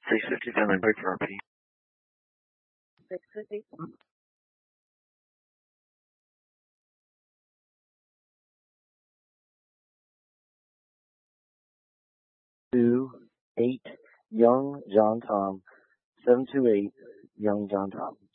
650, family break for RP. 650. Two, 8, Young John Tom, 728, Young John Tom.